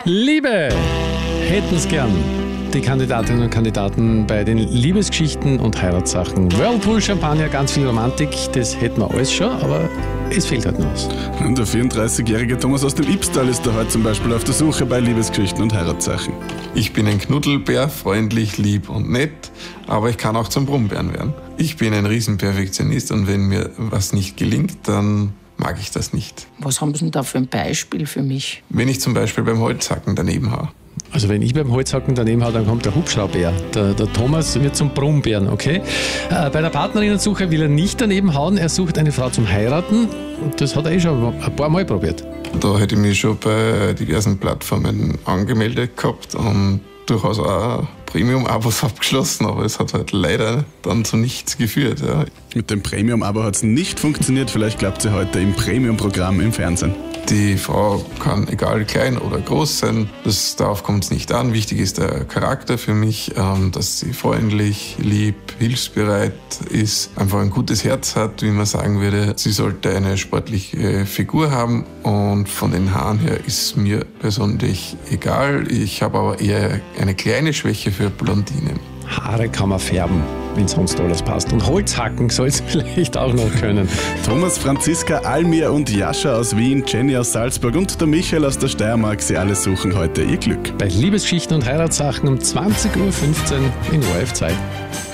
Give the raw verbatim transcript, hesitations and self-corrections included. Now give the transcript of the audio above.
Liebe hätten es gern. Die Kandidatinnen und Kandidaten bei den Liebesgeschichten und Heiratssachen. Whirlpool, Champagner, ganz viel Romantik, das hätten wir alles schon, aber es fehlt halt noch was. Und der vierunddreißigjährige Thomas aus dem Ibstal ist da heute zum Beispiel auf der Suche bei Liebesgeschichten und Heiratssachen. Ich bin ein Knuddelbär, freundlich, lieb und nett, aber ich kann auch zum Brummbären werden. Ich bin ein Riesenperfektionist und wenn mir was nicht gelingt, dann mag ich das nicht. Was haben Sie denn da für ein Beispiel für mich? Wenn ich zum Beispiel beim Holzhacken daneben haue. Also wenn ich beim Holzhacken daneben habe, dann kommt der Hubschraubbär. Der, der Thomas wird zum Brummbären, okay? Äh, bei der Partnerinnensuche will er nicht daneben hauen, er sucht eine Frau zum Heiraten. Und das hat er eh schon ein paar Mal probiert. Da hätte ich mich schon bei diversen Plattformen angemeldet gehabt und durchaus auch Premium-Abos abgeschlossen, aber es hat halt leider dann zu nichts geführt. Ja. Mit dem Premium-Abo hat es nicht funktioniert, vielleicht klappt sie heute im Premium-Programm im Fernsehen. Die Frau kann egal klein oder groß sein, das, darauf kommt es nicht an. Wichtig ist der Charakter für mich, ähm, dass sie freundlich, lieb, hilfsbereit ist, einfach ein gutes Herz hat, wie man sagen würde. Sie sollte eine sportliche Figur haben und von den Haaren her ist mir persönlich egal. Ich habe aber eher eine kleine Schwäche für Blondinen. Haare kann man färben, wenn sonst alles passt. Und Holzhacken soll es vielleicht auch noch können. Thomas, Franziska, Almir und Jascha aus Wien, Jenny aus Salzburg und der Michael aus der Steiermark, sie alle suchen heute ihr Glück. Bei Liebesgeschichten und Heiratssachen um zwanzig Uhr fünfzehn in O R F zwei.